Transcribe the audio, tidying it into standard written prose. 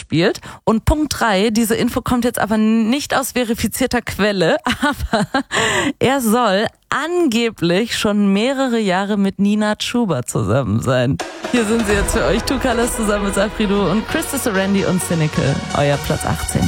spielt. Und Punkt 3, diese Info kommt jetzt aber nicht aus verifizierter Quelle, aber er soll angeblich schon mehrere Jahre mit Nina Chuba zusammen sein. Hier sind sie jetzt für euch, Two Colors zusammen mit Safrido und Chris Randy und Cynical, euer Platz 18.